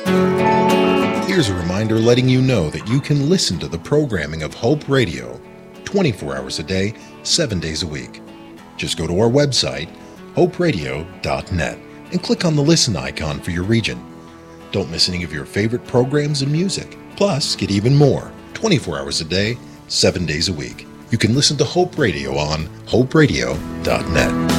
Here's a reminder letting you know that you can listen to the programming of Hope Radio 24 hours a day, 7 days a week. Just go to our website, hoperadio.net, and click on the listen icon for your region. Don't miss any of your favorite programs and music. Plus, get even more 24 hours a day, 7 days a week. You can listen to Hope Radio on hoperadio.net.